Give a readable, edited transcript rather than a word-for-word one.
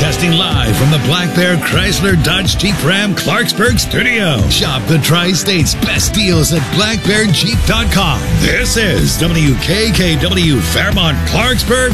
Broadcasting live from the Black Bear Chrysler Dodge Jeep Ram Clarksburg studio. Shop the Tri-State's best deals at blackbearjeep.com. This is WKKW Fairmont Clarksburg.